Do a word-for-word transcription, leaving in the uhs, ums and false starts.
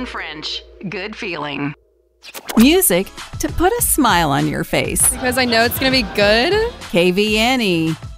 French. Good feeling. Music to put a smile on your face. Because I know it's going to be good. K V N E.